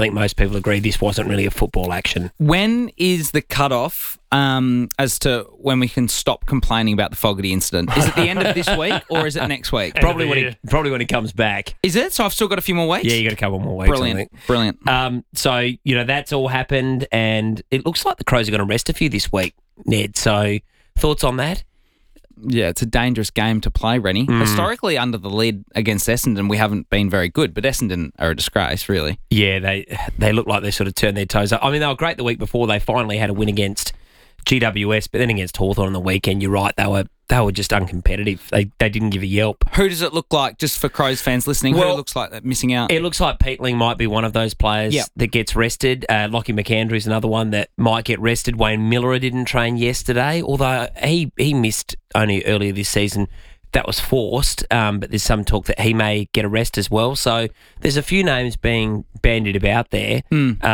think most people agree this wasn't really a football action. When is the cutoff as to when we can stop complaining about the Fogarty incident? Is it the end of this week or is it next week? Probably when he comes back. Is it? So I've still got a few more weeks? Yeah, you got a couple more weeks. Brilliant. So, that's all happened, and it looks like the Crows are going to rest a few this week, Ned. So, thoughts on that? Yeah, it's a dangerous game to play, Rennie. Historically, under the lid against Essendon, we haven't been very good, but Essendon are a disgrace, really. Yeah, they look like they sort of turned their toes up. I mean, they were great the week before. They finally had a win against GWS, but then against Hawthorn on the weekend, you're right, they were just uncompetitive. They didn't give a yelp. Who does it look like, just for Crows fans listening, who looks like they're missing out? It looks like Peatling might be one of those players that gets rested. Lockie McAndrew is another one that might get rested. Wayne Miller didn't train yesterday, although he missed only earlier this season. That was forced, but there's some talk that he may get a rest as well. So there's a few names being bandied about there.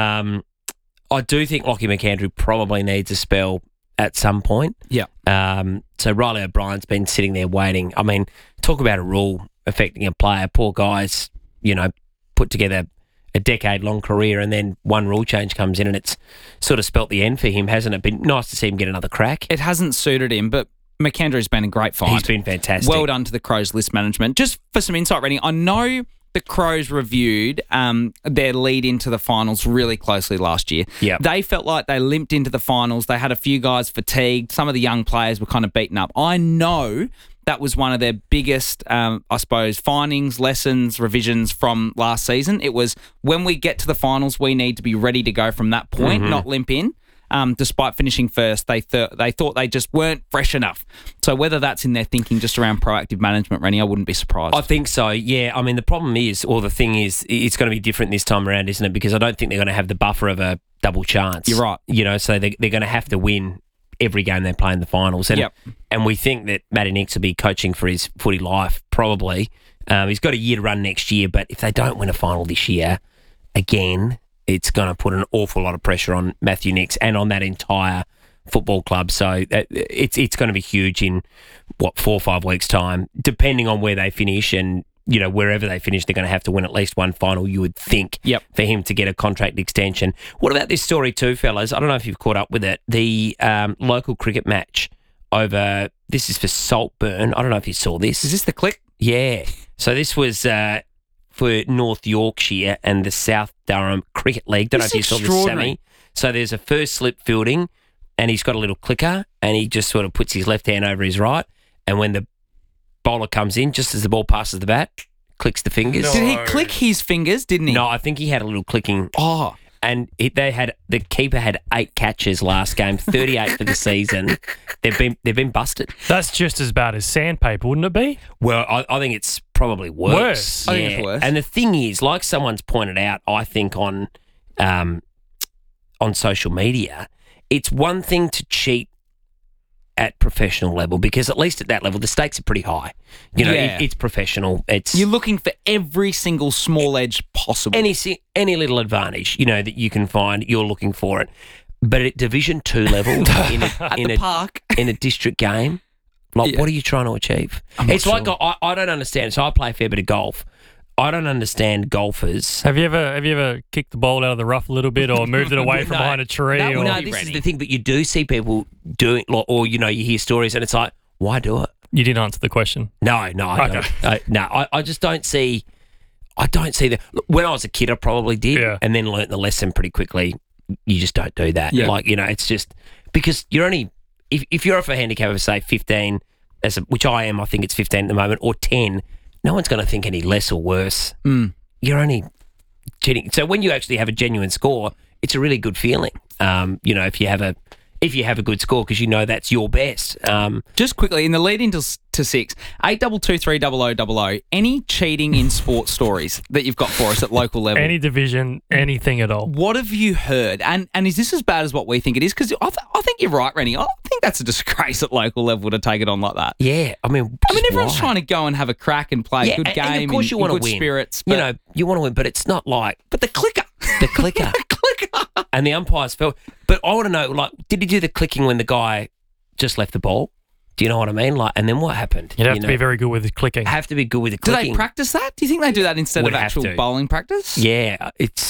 I do think Lockie McAndrew probably needs a spell at some point. Yeah. So Riley O'Brien's been sitting there waiting. I mean, talk about a rule affecting a player. Poor guy's, put together a decade-long career and then one rule change comes in and it's sort of spelt the end for him, hasn't it? Been nice to see him get another crack. It hasn't suited him, but McAndrew's been a great find. He's been fantastic. Well done to the Crows list management. Just for some insight, Rennie, I know the Crows reviewed their lead into the finals really closely last year. Yep. They felt like they limped into the finals. They had a few guys fatigued. Some of the young players were kind of beaten up. I know that was one of their biggest, findings, lessons, revisions from last season. It was, when we get to the finals, we need to be ready to go from that point, not limp in. Despite finishing first, they thought they just weren't fresh enough. So whether that's in their thinking just around proactive management, Rennie, I wouldn't be surprised. I think so, yeah. I mean, the problem is, or the thing is, it's going to be different this time around, isn't it? Because I don't think they're going to have the buffer of a double chance. You're right. So they're going to have to win every game they play in the finals. And we think that Matty Nicks will be coaching for his footy life, probably. He's got a year to run next year, but if they don't win a final this year, again, it's going to put an awful lot of pressure on Matthew Nicks and on that entire football club. So it's going to be huge in, 4 or 5 weeks' time, depending on where they finish. And, wherever they finish, they're going to have to win at least one final, you would think, for him to get a contract extension. What about this story too, fellas? I don't know if you've caught up with it. The local cricket match over, this is for Saltburn. I don't know if you saw this. Is this the Click? Yeah. So this was for North Yorkshire and the South Durham Cricket League. Don't know if you saw the semi. So there's a first slip fielding and he's got a little clicker and he just sort of puts his left hand over his right, and when the bowler comes in, just as the ball passes the bat, clicks the fingers. No. Did he click his fingers, didn't he? No, I think he had a little clicking. Oh. And the keeper had 8 catches last game, 38 for the season. They've been busted. That's just as bad as sandpaper, wouldn't it be? Well, I think it's probably worse. Yeah. I think it's worse. And the thing is, like someone's pointed out, I think on social media, it's one thing to cheat at professional level, because at least at that level the stakes are pretty high. It's professional. You're looking for every single small edge possible. Any little advantage that you can find, you're looking for it. But at Division 2 level in a park in a district game, what are you trying to achieve? It's sure. Like I don't understand. So I play a fair bit of golf. I don't understand golfers. Have you ever kicked the ball out of the rough a little bit, or moved it away from behind a tree? No, this is the thing. But you do see people doing, or you hear stories, and it's like, why do it? You didn't answer the question. No, I don't. I just don't see. I don't see that. When I was a kid, I probably did, and then learnt the lesson pretty quickly. You just don't do that. Yeah. It's just because you're only if you're off a handicap of say 15, which I am. I think it's 15 at the moment, or 10. No one's going to think any less or worse. You're only cheating. So when you actually have a genuine score, it's a really good feeling. If you have a good score, because that's your best. Just quickly, in the lead into 6, 82230000. Any cheating in sports stories that you've got for us at local level? Any division, anything at all. What have you heard? And is this as bad as what we think it is? Because I think you're right, Rennie. I think that's a disgrace at local level to take it on like that. Yeah, I mean, everyone's trying to go and have a crack and play a good game. And of course, you want to win. Spirits, you want to win, but it's not like. But the clicker, the clicker, and the umpires felt. But I want to know, did he do the clicking when the guy just left the ball? Do you know what I mean? And then what happened? You'd have to be very good with the clicking. Have to be good with the clicking. Do they practice that? Do you think they do that instead of actual bowling practice? Yeah, it's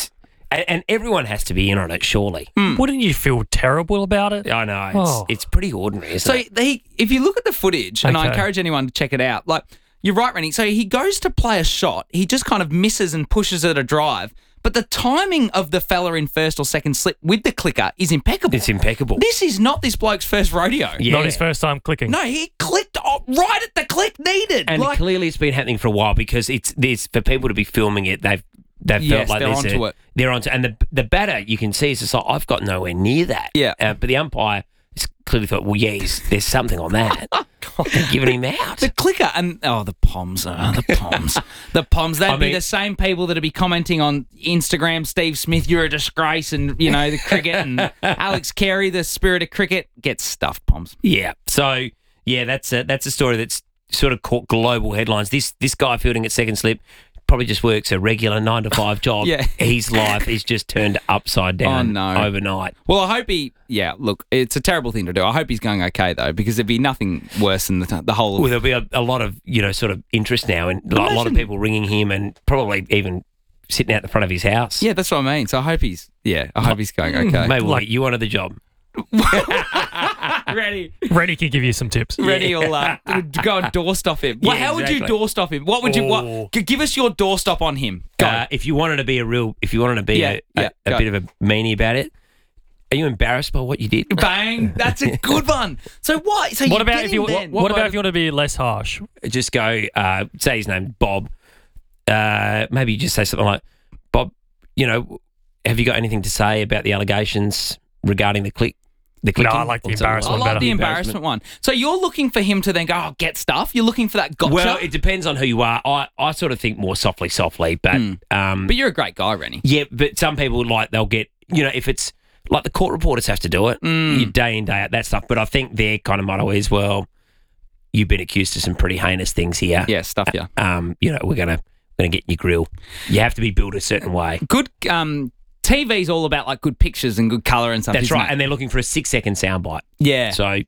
And everyone has to be in on it, surely. Wouldn't you feel terrible about it? I know. It's pretty ordinary, isn't it? So if you look at the footage, and I Okay. encourage anyone to check it out, like, you're right, Rennie. So he goes to play a shot. He just kind of misses and pushes at a drive. But the timing of the fella in first or second slip with the clicker is impeccable. It's impeccable. This is not this bloke's first rodeo. Yeah. Not his first time clicking. No, he clicked right at the click needed. And clearly it's been happening for a while because there's for people to be filming it, they've Yes, felt like they're there's onto it. They're onto, and the batter you can see is just like, I've got nowhere near that. Yeah. But the umpire has clearly thought, well, yeah, there's something on that. They're giving him out. The clicker and the Poms, the Poms. They'd be the same people that'd be commenting on Instagram. Steve Smith, you're a disgrace, and the cricket, and Alex Carey, the spirit of cricket, gets stuffed. Poms. Yeah. So yeah, that's a story that's sort of caught global headlines. This guy fielding at second slip probably just works a regular 9-to-5 job. Yeah. His life is just turned upside down overnight. Well, I hope look, it's a terrible thing to do. I hope he's going okay, though, because there'd be nothing worse than the whole. Well, there'll be a lot of, sort of interest now, and a lot of people ringing him and probably even sitting out the front of his house. Yeah, that's what I mean. So I hope he's going okay. Maybe we'll get you onto the job. Ready can give you some tips. Ready will go and doorstop him. Well, how would you doorstop him? What would you give us your doorstop on him? If you wanted to be a bit of a meanie about it, are you embarrassed by what you did? Bang! That's a good one. So what? So what about if you want to be less harsh? Just go. Say his name, Bob. Maybe you just say something like, Bob. Have you got anything to say about the allegations regarding the click? No, I like the embarrassment better. I like the embarrassment one. So you're looking for him to then go, get stuff? You're looking for that gotcha? Well, it depends on who you are. I sort of think more softly, but... but you're a great guy, Rennie. Yeah, but some people, they'll get... if it's... Like, the court reporters have to do it. Day in, day out, that stuff. But I think their kind of motto is, well, you've been accused of some pretty heinous things here. Yeah, stuff, yeah. We're going to get in your grill. You have to be built a certain way. Good... TV's all about good pictures and good colour and stuff. That's right, it? and they're looking for a 6-second soundbite. Yeah. So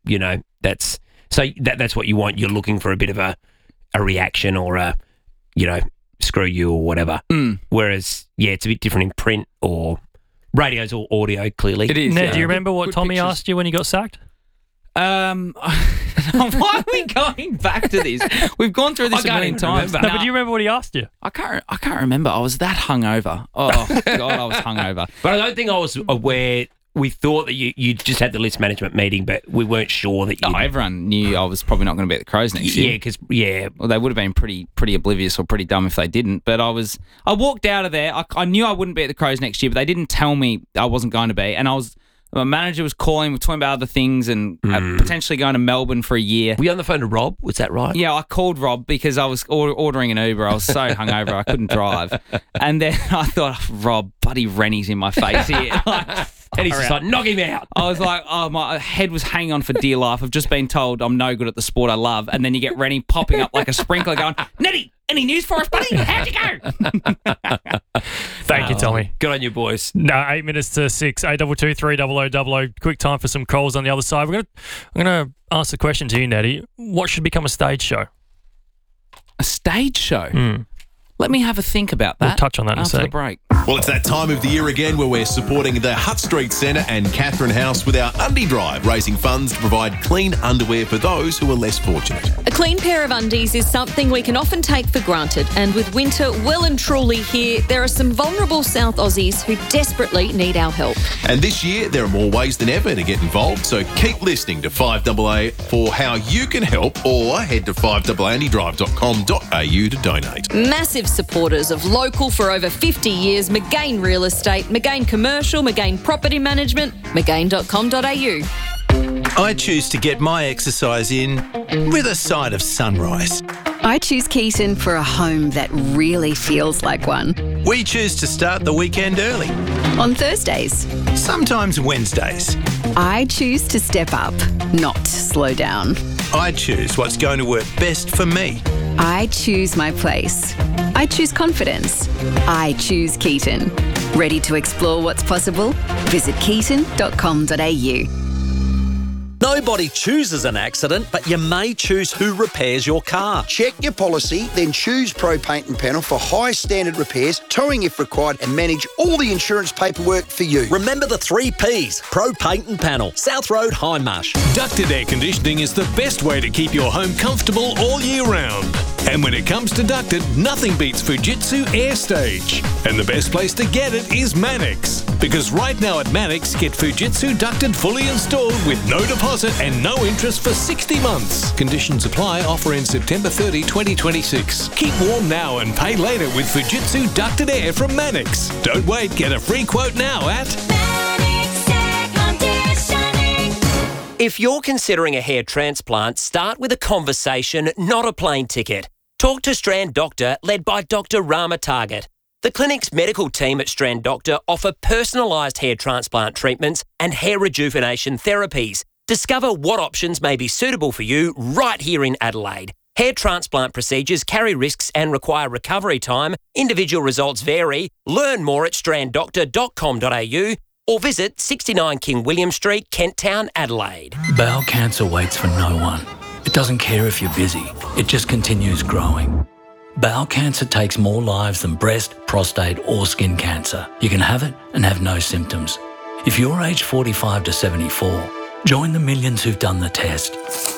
that's what you want. You're looking for a bit of a reaction or a screw you or whatever. Whereas it's a bit different in print or radio's all audio. Clearly, it is. Ned, do you remember what Tommy asked you when you got sacked? Why are we going back to this? We've gone through this a million times. No, but do you remember what he asked you? I can't remember. I was that hungover. Oh God, I was hungover. But I don't think I was aware. We thought that you just had the list management meeting, but we weren't sure that you... everyone knew I was probably not going to be at the Crows next year. Well, they would have been pretty oblivious or pretty dumb if they didn't. But I walked out of there. I knew I wouldn't be at the Crows next year, but they didn't tell me I wasn't going to be. And my manager was calling, we're talking about other things and potentially going to Melbourne for a year. Were you on the phone to Rob? Was that right? Yeah, I called Rob because I was ordering an Uber. I was so hungover I couldn't drive. And then I thought, Rob, buddy Rennie's in my face here. And he's just like, knock him out. I was like, my head was hanging on for dear life. I've just been told I'm no good at the sport I love. And then you get Rennie popping up like a sprinkler going, Nettie, any news for us, buddy? How'd you go? Thank you, Tommy. Good on you, boys. No, 8 minutes to 6, 822 30000. Quick time for some calls on the other side. I'm gonna ask the question to you, Nettie. What should become a stage show? A stage show? Let me have a think about that. We'll touch on that in a after the sec. break. Well, it's that time of the year again where we're supporting the Hutt Street Centre and Catherine House with our Undie Drive, raising funds to provide clean underwear for those who are less fortunate. A clean pair of undies is something we can often take for granted, and with winter well and truly here, there are some vulnerable South Aussies who desperately need our help. And this year, there are more ways than ever to get involved, so keep listening to 5AA for how you can help, or head to 5AAUndiedrive.com.au to donate. Massive supporters of local for over 50 years, McGain Real Estate, McGain Commercial, McGain Property Management, McGain.com.au. I choose to get my exercise in with a side of sunrise. I choose Keaton for a home that really feels like one. We choose to start the weekend early. On Thursdays, Sometimes Wednesdays. I choose to step up, not slow down. I choose what's going to work best for me. I choose my place. I choose confidence. I choose Keaton. Ready to explore what's possible? Visit keaton.com.au. Nobody chooses an accident, but you may choose who repairs your car. Check your policy, then choose Pro Paint and Panel for high standard repairs, towing if required, and manage all the insurance paperwork for you. Remember the 3 Ps. Pro Paint and Panel. South Road, Hindmarsh. Ducted air conditioning is the best way to keep your home comfortable all year round. And when it comes to ducted, nothing beats Fujitsu AirStage. And the best place to get it is Mannix. Because right now at Mannix, get Fujitsu ducted fully installed with no deposit and no interest for 60 months. Conditions apply. Offer ends September 30, 2026. Keep warm now and pay later with Fujitsu ducted air from Mannix. Don't wait. Get a free quote now at Mannix Air Conditioning. If you're considering a hair transplant, start with a conversation, not a plane ticket. Talk to Strand Doctor, led by Dr. Rama Target. The clinic's medical team at Strand Doctor offer personalised hair transplant treatments and hair rejuvenation therapies. Discover what options may be suitable for you right here in Adelaide. Hair transplant procedures carry risks and require recovery time. Individual results vary. Learn more at stranddoctor.com.au or visit 69 King William Street, Kent Town, Adelaide. Bowel cancer waits for no one. It doesn't care if you're busy. It just continues growing. Bowel cancer takes more lives than breast, prostate or skin cancer. You can have it and have no symptoms. If you're aged 45 to 74, join the millions who've done the test.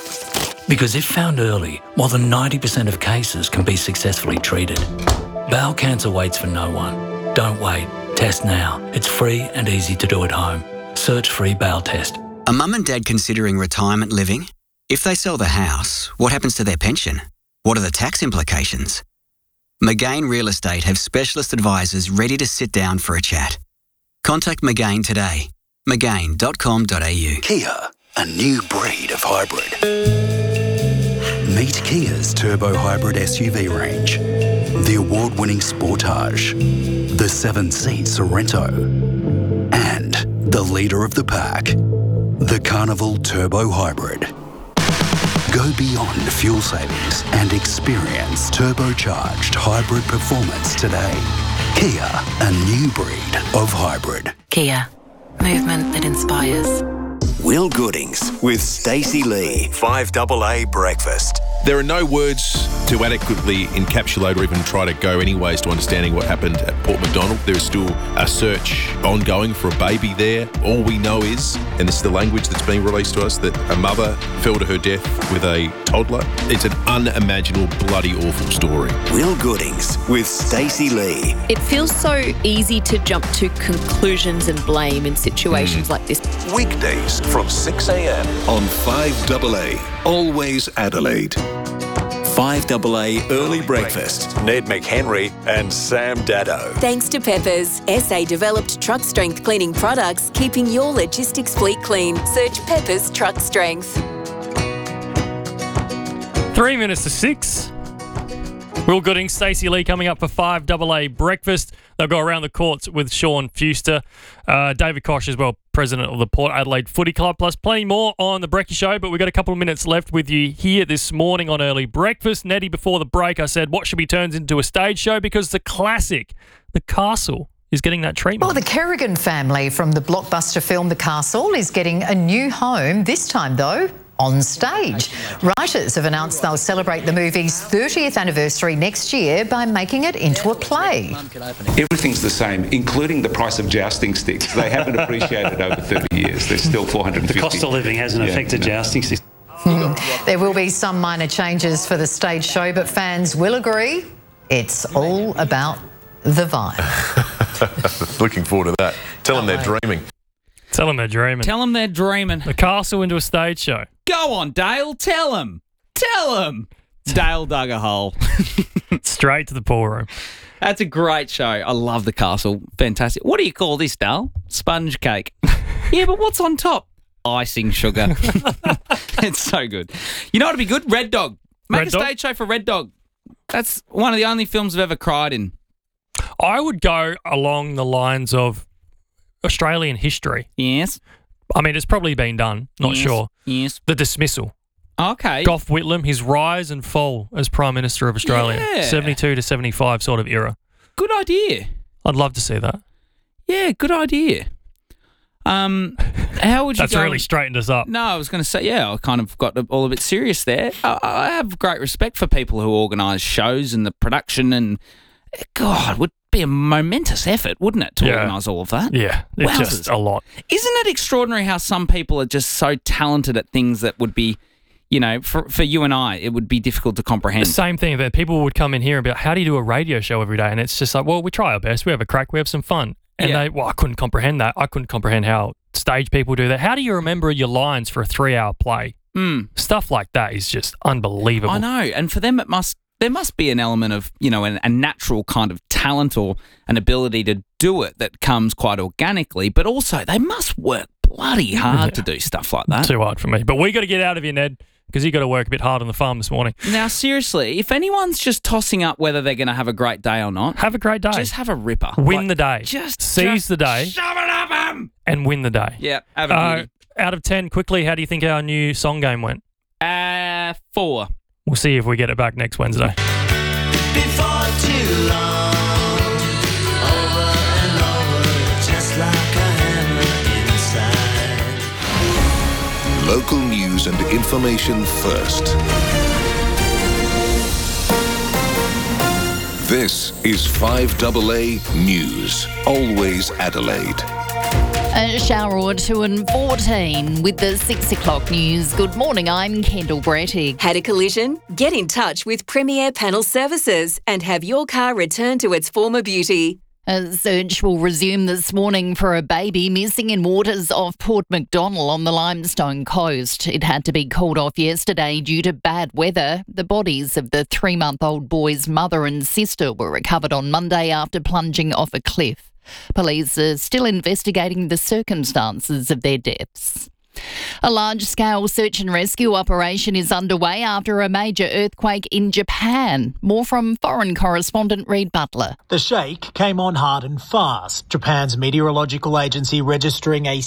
Because if found early, more than 90% of cases can be successfully treated. Bowel cancer waits for no one. Don't wait. Test now. It's free and easy to do at home. Search free bowel test. Are mum and dad considering retirement living? If they sell the house, what happens to their pension? What are the tax implications? McGain Real Estate have specialist advisors ready to sit down for a chat. Contact McGain today. McGain.com.au. Kia, a new breed of hybrid. Meet Kia's turbo hybrid SUV range. The award-winning Sportage, the 7-seat Sorento, and the leader of the pack, the Carnival Turbo Hybrid. Go beyond fuel savings and experience turbocharged hybrid performance today. Kia, a new breed of hybrid. Kia, movement that inspires. Will Goodings with Stacey Lee, 5AA Breakfast. There are no words to adequately encapsulate or even try to go anyways to understanding what happened at Port Macdonald. There is still a search ongoing for a baby there. All we know is, and this is the language that's being released to us, that a mother fell to her death with a toddler. It's an unimaginable, bloody awful story. Will Goodings with Stacey Lee. It feels so easy to jump to conclusions and blame in situations like this. Weekdays from 6 a.m. on 5AA, always Adelaide. 5AA Early Breakfast. Ned McHenry and Sam Daddo. Thanks to Peppers, SA developed truck strength cleaning products, keeping your logistics fleet clean. Search Peppers Truck Strength. 3 minutes to 6. Will Goodings, Stacey Lee coming up for 5AA Breakfast. They'll go around the courts with Sean Fuster. David Koch as well, president of the Port Adelaide Footy Club, plus plenty more on the Brekkie Show. But we've got a couple of minutes left with you here this morning on Early Breakfast. Nettie, before the break, I said, what should be turned into a stage show? Because the classic, The Castle, is getting that treatment. Well, the Kerrigan family from the blockbuster film The Castle is getting a new home, this time though on stage. Writers have announced they'll celebrate the movie's 30th anniversary next year by making it into a play. Everything's the same, including the price of jousting sticks. They haven't appreciated over 30 years. They're still $450. The cost of living hasn't affected jousting sticks. There will be some minor changes for the stage show, but fans will agree it's all about the vibe. Looking forward to that. Tell them they're dreaming. Tell them they're dreaming. Tell them they're dreaming. The Castle into a stage show. Go on, Dale. Tell them. Tell them. Dale dug a hole. Straight to the pool room. That's a great show. I love The Castle. Fantastic. What do you call this, Dale? Sponge cake. Yeah, but what's on top? Icing sugar. It's so good. You know what would be good? Red Dog. Make a stage show for Red Dog. That's one of the only films I've ever cried in. I would go along the lines of Australian history. Yes. I mean, it's probably been done. Not sure. Yes. The dismissal. Okay. Gough Whitlam, his rise and fall as Prime Minister of Australia. Yeah. 72 to 75 sort of era. Good idea. I'd love to see that. Yeah, good idea. How would you That's go? really straightened us up. No, I was going to say, I kind of got all a bit serious there. I have great respect for people who organise shows and the production, and God, would be a momentous effort, wouldn't it, to organise all of that? Yeah, it's Wowzers. just a lot. Isn't it extraordinary how some people are just so talented at things that would be, for you and I, it would be difficult to comprehend. The same thing that people would come in here and be like, how do you do a radio show every day? And it's just like, well, we try our best. We have a crack. We have some fun. And I couldn't comprehend that. I couldn't comprehend how stage people do that. How do you remember your lines for a 3-hour play? Stuff like that is just unbelievable. I know. And for them, there must be an element of, a natural kind of talent or an ability to do it that comes quite organically, but also they must work bloody hard to do stuff like that. Too hard for me. But we got to get out of here, Ned, because you got to work a bit hard on the farm this morning. Now, seriously, if anyone's just tossing up whether they're going to have a great day or not, have a great day. Just have a ripper. Win the day. Just seize the day. Shove it up 'em! And win the day. Yeah, have a beauty. Out of 10, quickly, how do you think our new song game went? 4. We'll see if we get it back next Wednesday. Before too long, over and over, just like a hammer inside. Local news and information first. This is 5AA News. Always Adelaide. A shower or two and 14 with the 6 o'clock news. Good morning, I'm Kendall Brettig. Had a collision? Get in touch with Premier Panel Services and have your car returned to its former beauty. A search will resume this morning for a baby missing in waters off Port MacDonnell on the Limestone coast. It had to be called off yesterday due to bad weather. The bodies of the 3-month-old boy's mother and sister were recovered on Monday after plunging off a cliff. Police are still investigating the circumstances of their deaths. A large-scale search and rescue operation is underway after a major earthquake in Japan. More from foreign correspondent Reid Butler. The shake came on hard and fast. Japan's meteorological agency registering a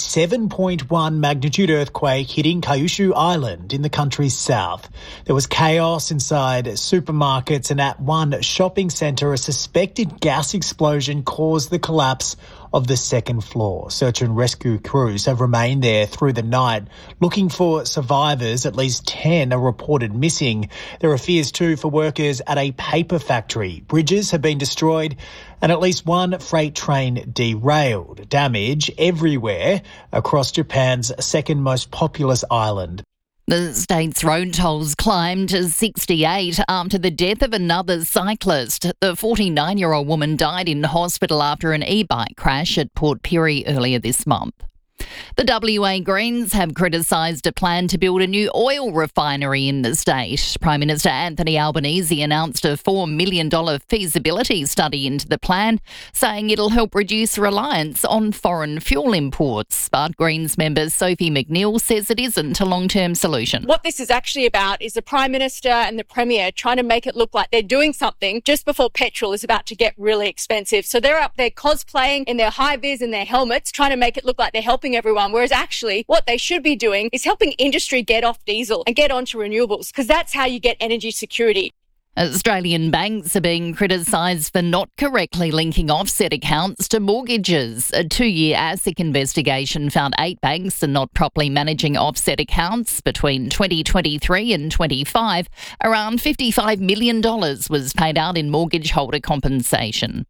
7.1 magnitude earthquake hitting Kyushu Island in the country's south. There was chaos inside supermarkets, and at one shopping centre, a suspected gas explosion caused the collapse of the second floor. Search and rescue crews have remained there through the night looking for survivors. At least 10 are reported missing. There are fears too for workers at a paper factory. Bridges have been destroyed and at least one freight train derailed. Damage everywhere across Japan's second most populous island. The state's road tolls climbed to 68 after the death of another cyclist. The 49-year-old woman died in hospital after an e-bike crash at Port Pirie earlier this month. The WA Greens have criticised a plan to build a new oil refinery in the state. Prime Minister Anthony Albanese announced a $4 million feasibility study into the plan, saying it'll help reduce reliance on foreign fuel imports. But Greens member Sophie McNeill says it isn't a long-term solution. What this is actually about is the Prime Minister and the Premier trying to make it look like they're doing something just before petrol is about to get really expensive. So they're up there cosplaying in their high-vis and their helmets, trying to make it look like they're helping everyone, whereas actually what they should be doing is helping industry get off diesel and get onto renewables, because that's how you get energy security. Australian banks are being criticised for not correctly linking offset accounts to mortgages. A 2-year ASIC investigation found 8 banks are not properly managing offset accounts. Between 2023 and 25, around $55 million was paid out in mortgage holder compensation.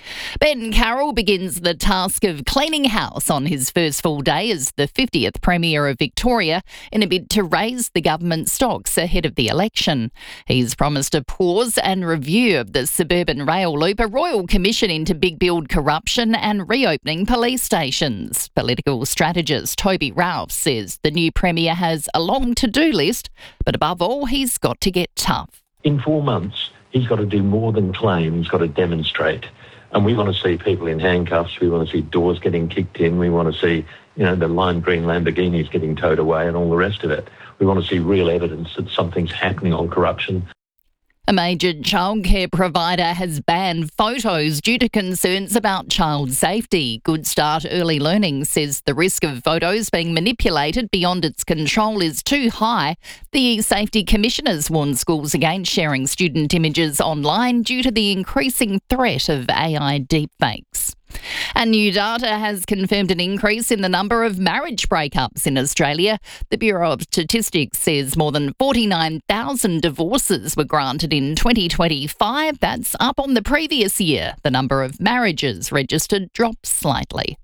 Ben Carroll begins the task of cleaning house on his first full day as the 50th Premier of Victoria in a bid to raise the government stocks ahead of the election. He's promised a pause and review of the suburban rail loop, a royal commission into big build corruption and reopening police stations. Political strategist Toby Ralph says the new Premier has a long to-do list, but above all, he's got to get tough. In 4 months, he's got to do more than claim, he's got to demonstrate. And we want to see people in handcuffs. We want to see doors getting kicked in. We want to see, the lime green Lamborghinis getting towed away and all the rest of it. We want to see real evidence that something's happening on corruption. A major childcare provider has banned photos due to concerns about child safety. Good Start Early Learning says the risk of photos being manipulated beyond its control is too high. The Safety Commissioners warned schools against sharing student images online due to the increasing threat of AI deepfakes. And new data has confirmed an increase in the number of marriage breakups in Australia. The Bureau of Statistics says more than 49,000 divorces were granted in 2025. That's up on the previous year. The number of marriages registered dropped slightly.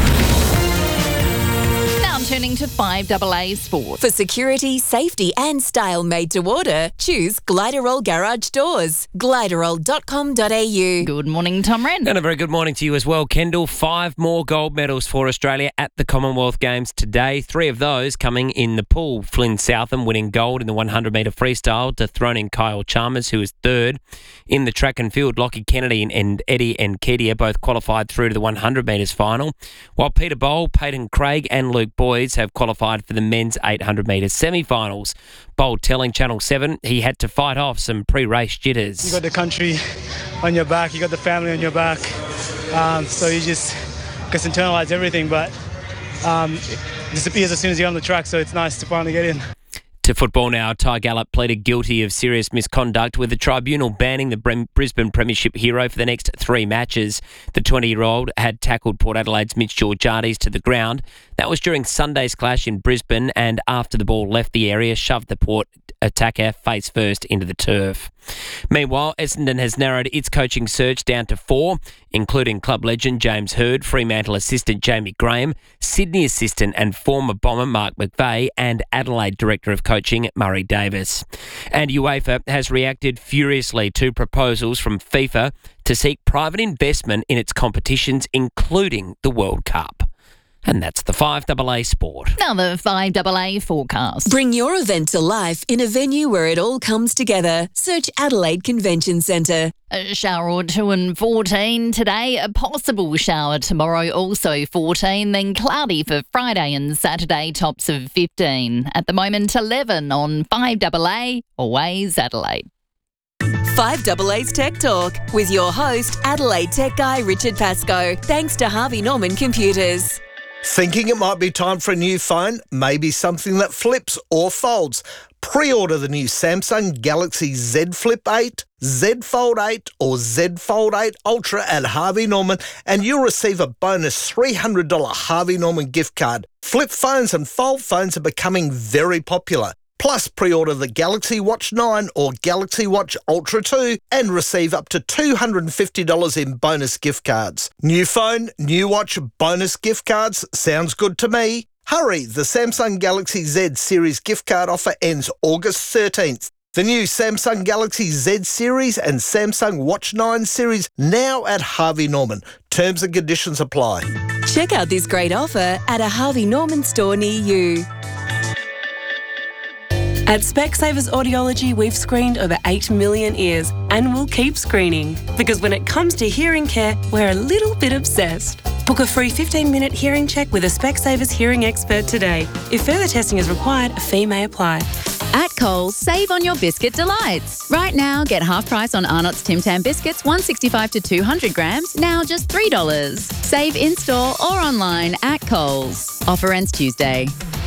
Now turning to 5AA Sport. For security, safety and style made to order, choose Gliderol Garage Doors. Gliderol.com.au. Good morning, Tom Wren. And a very good morning to you as well, Kendall. 5 more gold medals for Australia at the Commonwealth Games today. 3 of those coming in the pool. Flynn Southam winning gold in the 100-metre freestyle, dethroning Kyle Chalmers, who is third. In the track and field, Lockie Kennedy and Eddie Nketiah both qualified through to the 100 metres final, while Peter Bowl, Peyton Craig and Luke Boyds have qualified for the men's 800 metres semi-finals. Bowl telling Channel 7 he had to fight off some pre-race jitters. You got the country on your back, you got the family on your back, so you just internalize everything, but it disappears as soon as you're on the track, so it's nice to finally get in. To football now, Ty Gallop pleaded guilty of serious misconduct, with the tribunal banning the Brisbane Premiership hero for the next 3 matches. The 20-year-old had tackled Port Adelaide's Mitch Georgiades to the ground. That was during Sunday's clash in Brisbane, and after the ball left the area, shoved the Port attacker face first into the turf. Meanwhile, Essendon has narrowed its coaching search down to 4, including club legend James Hird, Fremantle assistant Jamie Graham, Sydney assistant and former Bomber Mark McVeigh, and Adelaide director of coaching Murray Davis. And UEFA has reacted furiously to proposals from FIFA to seek private investment in its competitions, including the World Cup. And that's the 5AA Sport. Now the 5AA forecast. Bring your event to life in a venue where it all comes together. Search Adelaide Convention Centre. A shower or 2 and 14 today. A possible shower tomorrow, also 14. Then cloudy for Friday and Saturday, tops of 15. At the moment, 11 on 5AA, always Adelaide. 5AA's Tech Talk with your host, Adelaide Tech guy Richard Pascoe. Thanks to Harvey Norman Computers. Thinking it might be time for a new phone? Maybe something that flips or folds. Pre-order the new Samsung Galaxy Z Flip 8, Z Fold 8 or Z Fold 8 Ultra at Harvey Norman and you'll receive a bonus $300 Harvey Norman gift card. Flip phones and fold phones are becoming very popular. Plus, pre-order the Galaxy Watch 9 or Galaxy Watch Ultra 2 and receive up to $250 in bonus gift cards. New phone, new watch, bonus gift cards. Sounds good to me. Hurry, the Samsung Galaxy Z Series gift card offer ends August 13th. The new Samsung Galaxy Z Series and Samsung Watch 9 series now at Harvey Norman. Terms and conditions apply. Check out this great offer at a Harvey Norman store near you. At Specsavers Audiology, we've screened over 8 million ears and we'll keep screening because when it comes to hearing care, we're a little bit obsessed. Book a free 15-minute hearing check with a Specsavers hearing expert today. If further testing is required, a fee may apply. At Coles, save on your biscuit delights. Right now, get half price on Arnott's Tim Tam biscuits, 165 to 200 grams, now just $3. Save in-store or online at Coles. Offer ends Tuesday.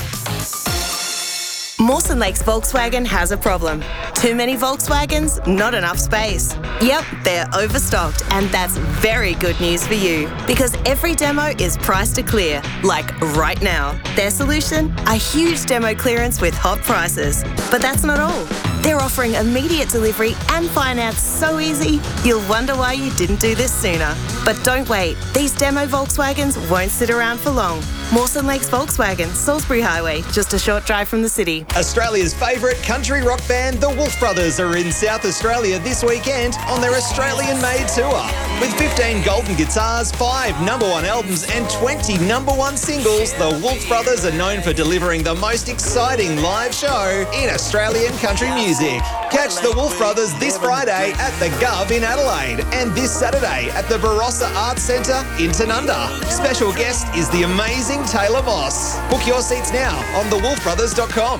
Mawson Lakes Volkswagen has a problem. Too many Volkswagens, not enough space. Yep, they're overstocked, and that's very good news for you because every demo is priced to clear, like right now. Their solution? A huge demo clearance with hot prices. But that's not all. They're offering immediate delivery and finance so easy, you'll wonder why you didn't do this sooner. But don't wait. These demo Volkswagens won't sit around for long. Mawson Lakes Volkswagen, Salisbury Highway, just a short drive from the city. Australia's favourite country rock band, the Wolf Brothers, are in South Australia this weekend on their Australian-made tour. With 15 golden guitars, 5 #1 albums and 20 #1 singles, the Wolf Brothers are known for delivering the most exciting live show in Australian country music. Catch the Wolf Brothers this Friday at the Gov in Adelaide and this Saturday at the Barossa Arts Centre in Tanunda. Special guest is the amazing Taylor Moss. Book your seats now on thewolfbrothers.com.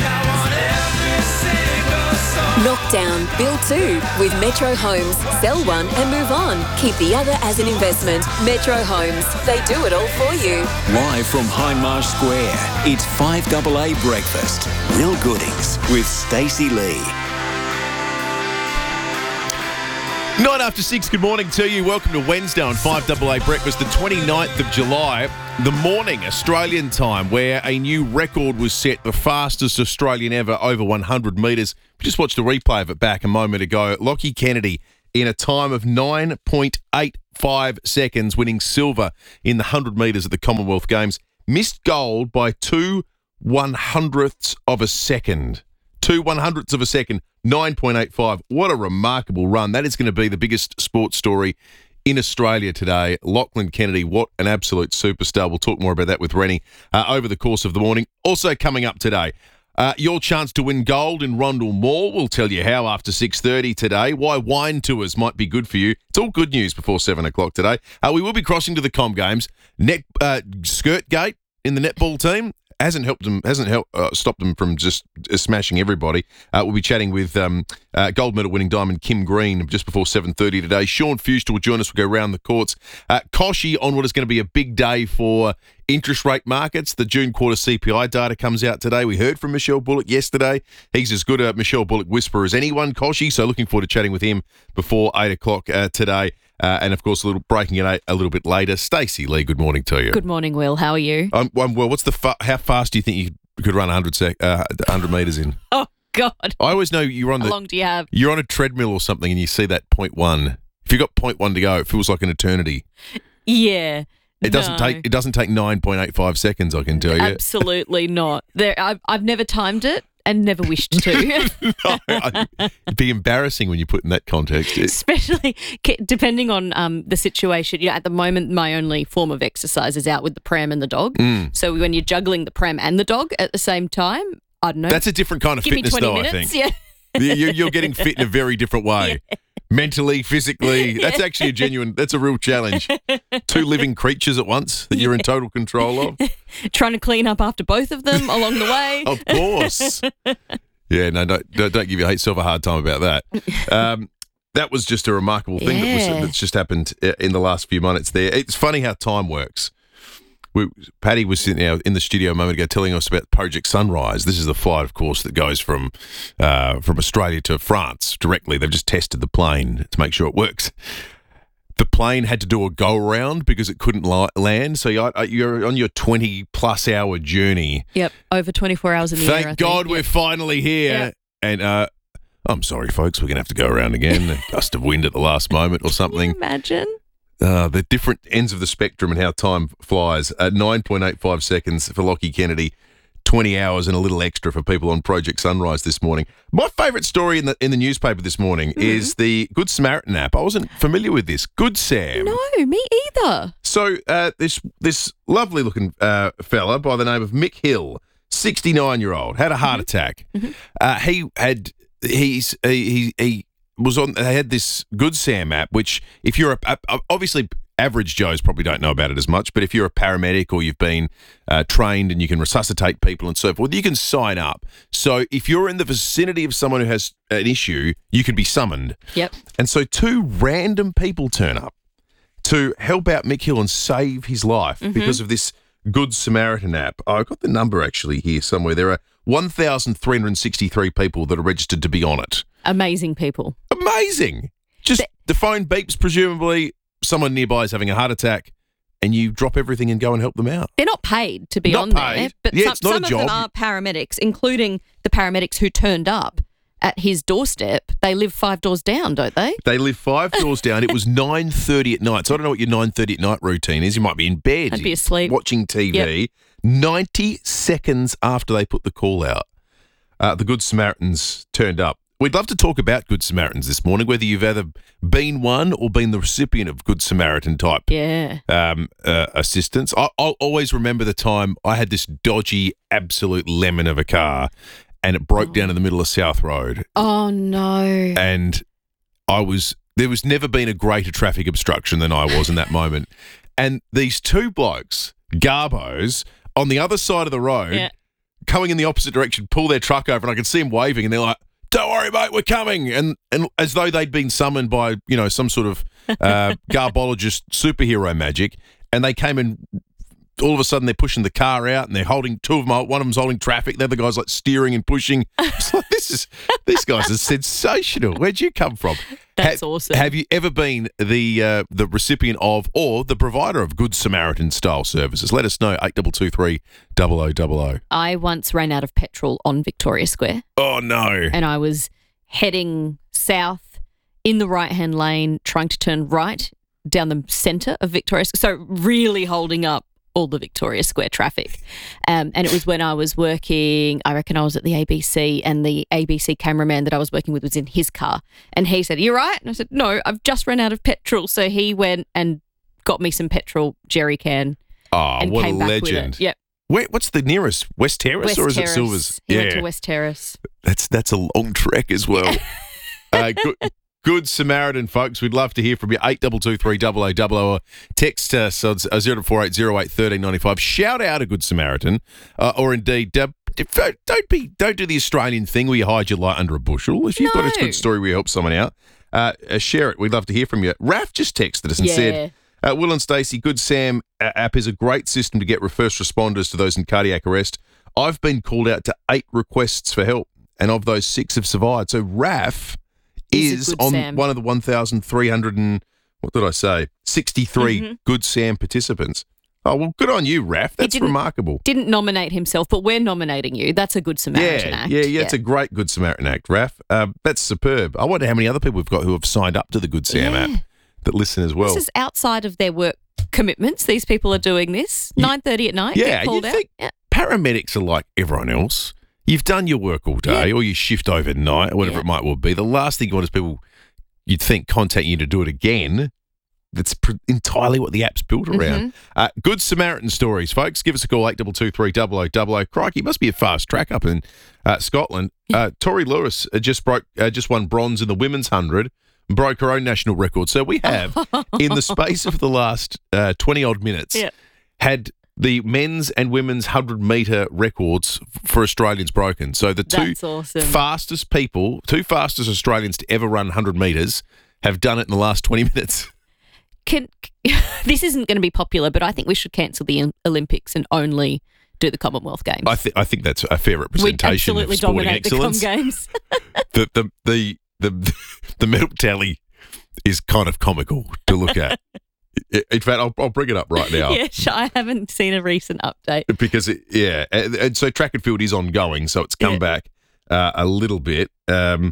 Knockdown, build 2 with Metro Homes. Sell one and move on. Keep the other as an investment. Metro Homes. They do it all for you. Live from Hindmarsh Square, it's 5AA Breakfast. Real goodings with Stacey Lee. 9 after 6, good morning to you. Welcome to Wednesday on 5AA Breakfast, the 29th of July, the morning Australian time, where a new record was set, the fastest Australian ever over 100 metres. We just watched a replay of it back a moment ago. Lockie Kennedy in a time of 9.85 seconds, winning silver in the 100 metres at the Commonwealth Games. Missed gold by 2/100ths of a second. 2/100ths of a second, 9.85. What a remarkable run. That is going to be the biggest sports story in Australia today. Lachlan Kennedy, what an absolute superstar. We'll talk more about that with Rennie over the course of the morning. Also coming up today, your chance to win gold in Rondell Mall. We'll tell you how after 6:30 today. Why wine tours might be good for you. It's all good news before 7 o'clock today. We will be crossing to the Com Games. Skirt gate in the netball team hasn't stopped them from just smashing everybody. We'll be chatting with gold medal winning diamond Kim Green just before 7:30 today. Sean Fuster will join us. We'll go round the courts. Koshy on what is going to be a big day for interest rate markets. The June quarter CPI data comes out today. We heard from Michelle Bullock yesterday. He's as good a Michelle Bullock whisperer as anyone, Koshy. So looking forward to chatting with him before 8 o'clock today. And, of course, breaking it a little bit later. Stacey Lee, good morning to you. Good morning, Will. How are you? Well, what's how fast do you think you could run 100 metres in? Oh, God. I always know you're on How long do you have? You're on a treadmill or something and you see that 0.1. If you've got 0.1 to go, it feels like an eternity. Yeah. It doesn't take 9.85 seconds, I can tell you. Absolutely not. I've never timed it and never wished to. No, it'd be embarrassing when you put in that context. Especially depending on the situation. At the moment, my only form of exercise is out with the pram and the dog. So when you're juggling the pram and the dog at the same time, I don't know. That's a different kind of fitness, me 20 though, minutes, I think. Yeah. You're getting fit in a very different way. Yeah. Mentally, physically. Yeah. That's actually that's a real challenge. Two living creatures at once that you're in total control of. Trying to clean up after both of them along the way. Of course. Yeah, no, don't give yourself a hard time about that. That was just a remarkable thing that's just happened in the last few minutes there. It's funny how time works. Paddy was sitting out in the studio a moment ago telling us about Project Sunrise. This is the flight, of course, that goes from Australia to France directly. They've just tested the plane to make sure it works. The plane had to do a go-around because it couldn't land. So you're on your 20-plus hour journey. Yep, over 24 hours in the air, Thank God we're finally here. Yep. And I'm sorry, folks, we're going to have to go around again. A gust of wind at the last moment or something. Can you imagine? The different ends of the spectrum and how time flies. 9.85 seconds for Lockie Kennedy, 20 hours and a little extra for people on Project Sunrise this morning. My favourite story in the newspaper this morning is the Good Samaritan app. I wasn't familiar with this. Good Sam. No, me either. So this lovely looking fella by the name of Mick Hill, 69-year-old, had a heart attack. He had this Good Sam app, which if you're obviously average Joes probably don't know about it as much, but if you're a paramedic or you've been trained and you can resuscitate people and so forth, you can sign up. So if you're in the vicinity of someone who has an issue, you can be summoned. Yep. And so two random people turn up to help out Mick Hill and save his life because of this Good Samaritan app. I've got the number actually here somewhere. There are 1,363 people that are registered to be on it. Amazing people. Amazing. Just the phone beeps, presumably someone nearby is having a heart attack, and you drop everything and go and help them out. They're not paid to be not on paid. there, but it's not some a of job. them are paramedics, including the paramedics who turned up at his doorstep. They live 5 doors down, don't they? They live 5 doors down. It was 9:30 at night. So I don't know what your 9:30 at night routine is. You might be in bed. I'd be asleep. Watching TV. Yep. 90 seconds after they put the call out, the Good Samaritans turned up. We'd love to talk about Good Samaritans this morning, whether you've either been one or been the recipient of Good Samaritan type assistance. I'll always remember the time I had this dodgy, absolute lemon of a car and it broke down in the middle of South Road. Oh, no. And there was never been a greater traffic obstruction than I was in that moment. And these two blokes, Garbos, on the other side of the road, coming in the opposite direction, pull their truck over and I could see them waving and they're like, "Don't worry, mate, we're coming." And as though they'd been summoned by, some sort of garbologist superhero magic. And they came and all of a sudden they're pushing the car out and they're holding one of them's holding traffic. The other guy's like steering and pushing. It's like, these guys are sensational. Where'd you come from? That's awesome. Have you ever been the recipient of or the provider of Good Samaritan style services? Let us know. 8223 0000. I once ran out of petrol on Victoria Square. Oh no! And I was heading south in the right-hand lane, trying to turn right down the centre of Victoria Square. So really holding up all the Victoria Square traffic. And it was when I was working, I reckon I was at the ABC, and the ABC cameraman that I was working with was in his car. And he said, "Are you right?" And I said, "No, I've just run out of petrol." So he went and got me some petrol jerry can and what came a back legend. with it. Yep. What's the nearest? West Terrace West or is Terrace. it Silvers? He went to West Terrace. That's a long trek as well. Good Samaritan, folks. We'd love to hear from you. 8223 0000 or text us on 0480 08 1395. Shout out a Good Samaritan, or indeed, don't do the Australian thing where you hide your light under a bushel. If you've got a good story where you help someone out, share it. We'd love to hear from you. Raf just texted us and said, Will and Stacey, Good Sam app is a great system to get first responders to those in cardiac arrest. I've been called out to 8 requests for help, and of those 6 have survived. So Raf is on Sam. one of the 1,300 and, 63 Good Sam participants. Oh, well, good on you, Raf. That's remarkable. Didn't nominate himself, but we're nominating you. That's a Good Samaritan act. Yeah, it's a great Good Samaritan act, Raf. That's superb. I wonder how many other people we've got who have signed up to the Good Sam app that listen as well. This is outside of their work commitments. These people are doing this. 9:30 at night, get called out. Paramedics are like everyone else. You've done your work all day or you shift overnight or whatever it might well be. The last thing you want is people you'd think contact you to do it again. That's entirely what the app's built around. Good Samaritan stories, folks. Give us a call, 8223 0000. Crikey, must be a fast track up in Scotland. Tori Lewis just won bronze in the women's 100 and broke her own national record. So we have, in the space of the last 20-odd minutes, had the men's and women's 100-metre records for Australians broken. So the two fastest Australians to ever run 100 metres have done it in the last 20 minutes. This isn't going to be popular, but I think we should cancel the Olympics and only do the Commonwealth Games. I think that's a fair representation of sporting excellence. The Com Games. the medal tally is kind of comical to look at. In fact, I'll bring it up right now. I haven't seen a recent update. Because, and so track and field is ongoing, so it's come back a little bit. We're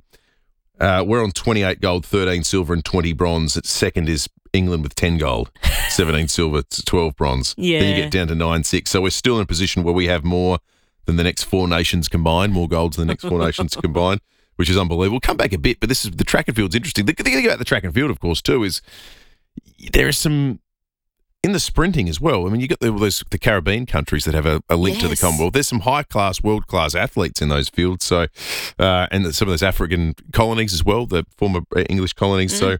on 28 gold, 13 silver and 20 bronze. Second is England with 10 gold, 17 silver, 12 bronze. Yeah. Then you get down to 9-6. So we're still in a position where we have more than the next 4 nations combined, more golds than the next 4 nations combined, which is unbelievable. We'll come back a bit, but the track and field's interesting. The thing about the track and field, of course, too, is there is some in the sprinting as well. I mean, you got the Caribbean countries that have a link to the Commonwealth. There's some high-class, world-class athletes in those fields. So, and some of those African colonies as well, the former English colonies. So,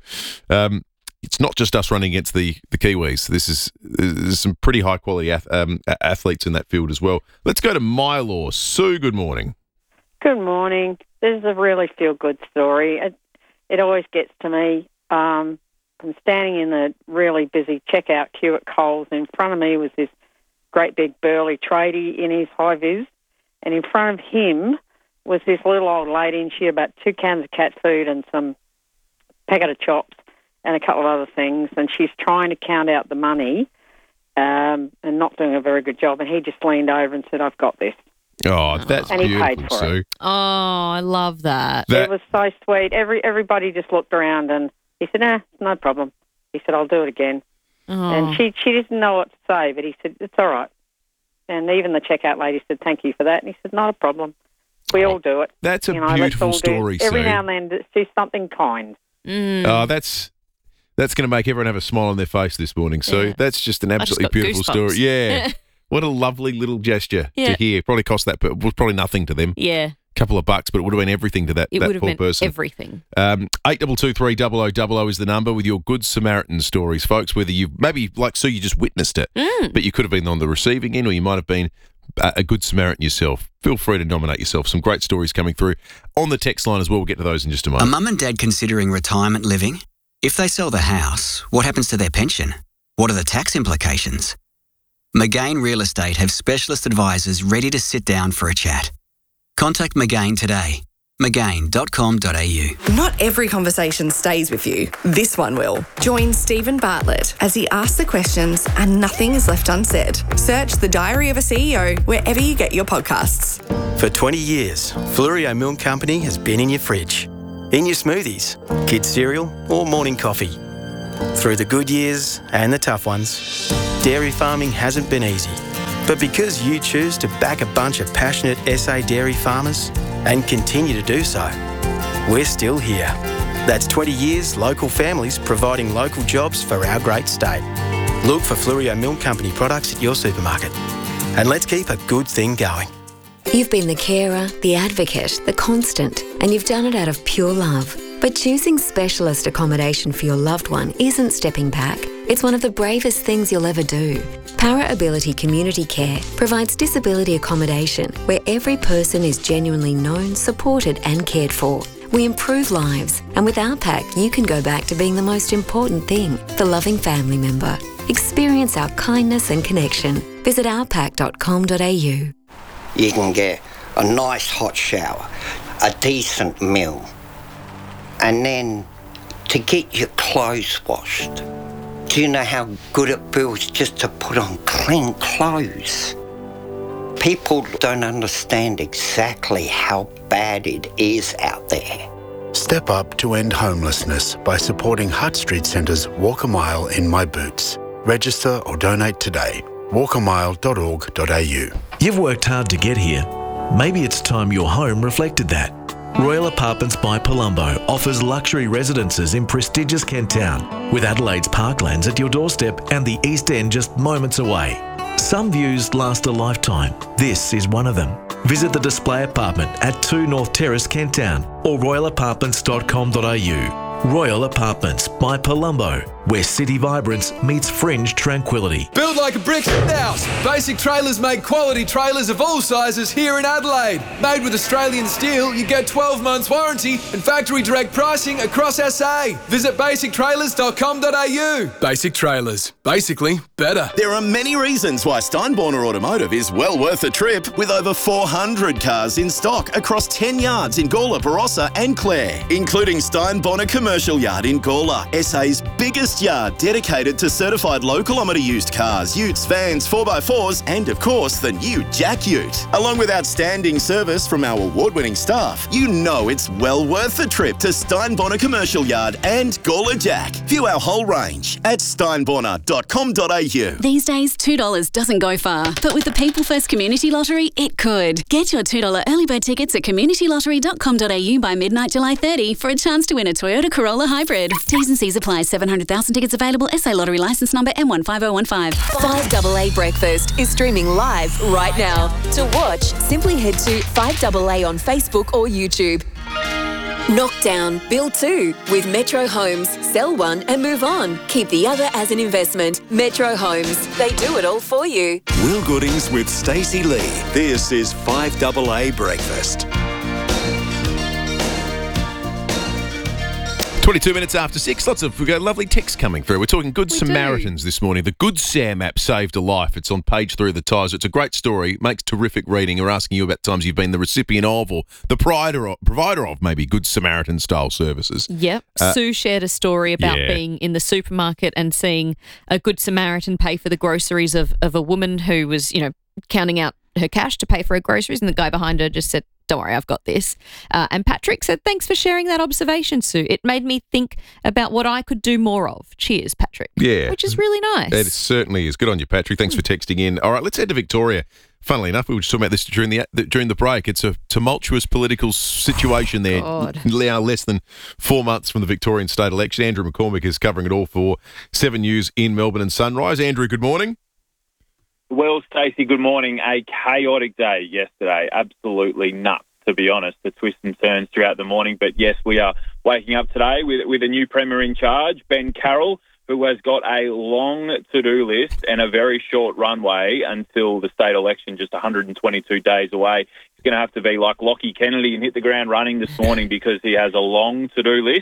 it's not just us running against the Kiwis. There's some pretty high-quality athletes in that field as well. Let's go to Mylor. Sue, good morning. Good morning. This is a really feel-good story. It always gets to me. I'm standing in the really busy checkout queue at Coles. In front of me was this great big burly tradie in his high vis, and in front of him was this little old lady, and she had about 2 cans of cat food and some packet of chops and a couple of other things, and she's trying to count out the money and not doing a very good job, and he just leaned over and said, "I've got this." Oh, that's and he beautiful, paid for Sue. it. Oh, I love that. It was so sweet. Everybody just looked around, and he said, "Nah, no problem." He said, "I'll do it again." Oh. And she didn't know what to say, but he said, "It's all right." And even the checkout lady said, "Thank you for that." And he said, "Not a problem. We all do it." That's a let's beautiful all story, Every Sue. now and then, do something kind. Oh, that's going to make everyone have a smile on their face this morning. So that's just an absolutely got beautiful goosebumps. story. Yeah. What a lovely little gesture Yeah. to hear. Probably cost that, was probably nothing to them. Yeah. Couple of bucks, but it would have been everything to that It would have poor meant person. everything. 8223 0000 is the number with your Good Samaritan stories, folks. Whether you maybe like Sue, you just witnessed it, but you could have been on the receiving end, or you might have been a Good Samaritan yourself. Feel free to nominate yourself. Some great stories coming through on the text line as well. We'll get to those in just a Are moment. mum and dad considering retirement living? If they sell the house, what happens to their pension? What are the tax implications? Magain Real Estate have specialist advisors ready to sit down for a chat. Contact Magain today. Magain.com.au. Not every conversation stays with you. This one will. Join Stephen Bartlett as he asks the questions and nothing is left unsaid. Search The Diary of a CEO wherever you get your podcasts. For 20 years, Flurio Milk Company has been in your fridge, in your smoothies, kids' cereal or morning coffee. Through the good years and the tough ones, dairy farming hasn't been easy. But because you choose to back a bunch of passionate SA dairy farmers and continue to do so, we're still here. That's 20 years local families providing local jobs for our great state. Look for Flurio Milk Company products at your supermarket. And let's keep a good thing going. You've been the carer, the advocate, the constant, and you've done it out of pure love. But choosing specialist accommodation for your loved one isn't stepping back. It's one of the bravest things you'll ever do. Para Ability Community Care provides disability accommodation where every person is genuinely known, supported and cared for. We improve lives, and with our pack you can go back to being the most important thing, the loving family member. Experience our kindness and connection. Visit ourpack.com.au. You can get a nice hot shower, a decent meal, and then to get your clothes washed. Do you know how good it feels just to put on clean clothes? People don't understand exactly how bad it is out there. Step up to end homelessness by supporting Hutt Street Centre's Walk a Mile in My Boots. Register or donate today. walkamile.org.au. You've worked hard to get here. Maybe it's time your home reflected that. Royal Apartments by Palumbo offers luxury residences in prestigious Kent Town, with Adelaide's parklands at your doorstep and the East End just moments away. Some views last a lifetime. This is one of them. Visit the display apartment at 2 North Terrace, Kent Town, or royalapartments.com.au. Royal Apartments by Palumbo, where city vibrance meets fringe tranquility. Build like a brick house. Basic Trailers make quality trailers of all sizes here in Adelaide. Made with Australian steel, you get 12 months warranty and factory direct pricing across SA. Visit basictrailers.com.au. Basic Trailers. Basically better. There are many reasons why Steinborner Automotive is well worth a trip, with over 400 cars in stock across 10 yards in Gawler, Barossa and Clare, including Steinborner Commercial Yard in Gawler, SA's biggest yard dedicated to certified low kilometre used cars, utes, vans, 4x4s and of course the new Jack Ute. Along with outstanding service from our award-winning staff, you know it's well worth the trip to Steinborner Commercial Yard and Gawler Jack. View our whole range at steinborner.com.au. These days, $2 doesn't go far, but with the People First Community Lottery, it could. Get your $2 early bird tickets at communitylottery.com.au by midnight July 30 for a chance to win a Toyota Corolla Hybrid. T's and C's apply. 700,000 tickets available. SA Lottery licence number M15015. 5AA Breakfast is streaming live right now. To watch, simply head to 5AA on Facebook or YouTube. Knock down, build two with Metro Homes. Sell one and move on. Keep the other as an investment. Metro Homes. They do it all for you. Will Goodings with Stacey Lee. This is 5AA Breakfast. 22 minutes after 6. We've got lovely text coming through. We're talking Good Samaritans this morning. The Good Sam app saved a life. It's on page 3 of the Times. It's a great story. Makes terrific reading. We're asking you about times you've been the recipient of or the provider of maybe Good Samaritan style services. Yep. Sue shared a story about being in the supermarket and seeing a Good Samaritan pay for the groceries of a woman who was, counting out her cash to pay for her groceries, and the guy behind her just said, "Don't worry, I've got this." And Patrick said, "Thanks for sharing that observation, Sue. It made me think about what I could do more of." Cheers, Patrick. Yeah. Which is really nice. It certainly is. Good on you, Patrick. Thanks for texting in. All right, let's head to Victoria. Funnily enough, we were just talking about this during the break. It's a tumultuous political situation there. Now less than 4 months from the Victorian state election. Andrew McCormick is covering it all for 7 News in Melbourne and Sunrise. Andrew, good morning. Well, Stacey, good morning. A chaotic day yesterday. Absolutely nuts, to be honest. The twists and turns throughout the morning. But yes, we are waking up today with a new Premier in charge, Ben Carroll, who has got a long to-do list and a very short runway until the state election, just 122 days away. He's going to have to be like Lockie Kennedy and hit the ground running this morning because he has a long to-do list.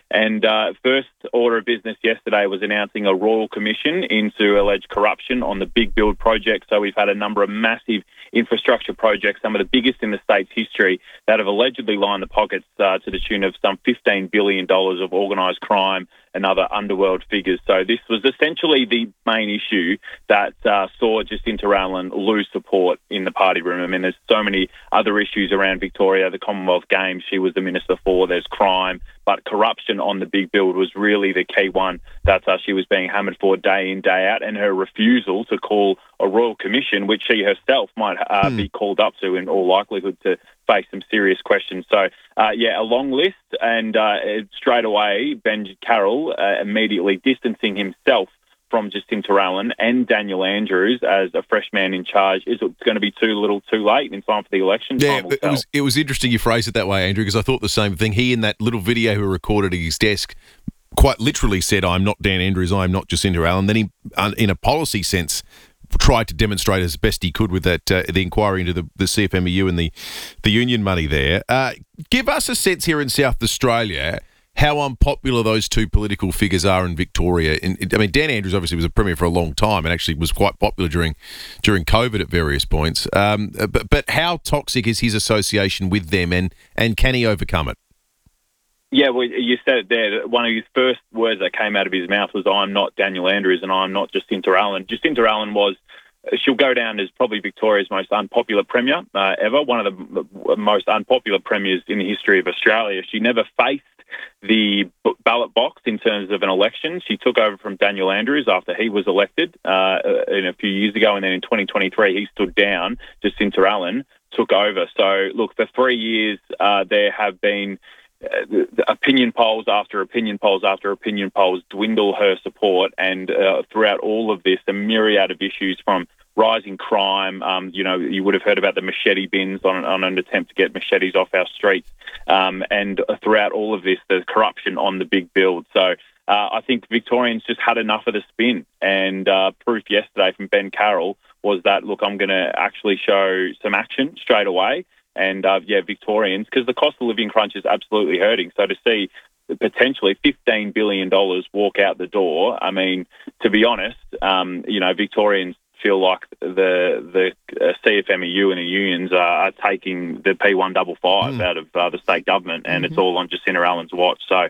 And first order of business yesterday was announcing a royal commission into alleged corruption on the Big Build project. So we've had a number of massive infrastructure projects, some of the biggest in the state's history, that have allegedly lined the pockets to the tune of some $15 billion of organised crime and other underworld figures. So this was essentially the main issue that saw Jacinta Allen lose support in the party room. I mean, there's so many other issues around Victoria, the Commonwealth Games she was the minister for, there's crime, but corruption on the Big Build was really the key one that she was being hammered for day in, day out, and her refusal to call a royal commission, which she herself might be called up to in all likelihood to face some serious questions. So, a long list, and straight away, Ben Carroll immediately distancing himself from Jacinta Allen and Daniel Andrews as a fresh man in charge. Is it going to be too little too late in time for the election? Yeah, it was interesting you phrased it that way, Andrew, because I thought the same thing. He, in that little video he recorded at his desk, quite literally said, "I'm not Dan Andrews, I'm not Jacinta Allen." Then he, in a policy sense, tried to demonstrate as best he could with that the inquiry into the CFMEU and the union money there. Give us a sense here in South Australia how unpopular those two political figures are in Victoria. I mean, Dan Andrews obviously was a premier for a long time and actually was quite popular during COVID at various points. But how toxic is his association with them, and can he overcome it? Yeah, well, you said it there. One of his first words that came out of his mouth was, "I'm not Daniel Andrews and I'm not Jacinta Allen." Jacinta Allen she'll go down as probably Victoria's most unpopular premier ever, one of the most unpopular premiers in the history of Australia. She never faced the ballot box in terms of an election. She took over from Daniel Andrews after he was elected a few years ago, and then in 2023 he stood down. Jacinta Allen took over. So, look, for 3 years there have been opinion polls after opinion polls after opinion polls dwindle her support, and throughout all of this, a myriad of issues from rising crime. You would have heard about the machete bins on an attempt to get machetes off our streets, and throughout all of this, the corruption on the Big Build. So I think Victorians just had enough of the spin, and proof yesterday from Ben Carroll was that, look, I'm going to actually show some action straight away. And, Victorians, because the cost of living crunch is absolutely hurting. So to see potentially $15 billion walk out the door, I mean, to be honest, Victorians feel like the CFMEU and the unions are taking the P155 out of the state government, and it's all on Jacinta Allen's watch. So,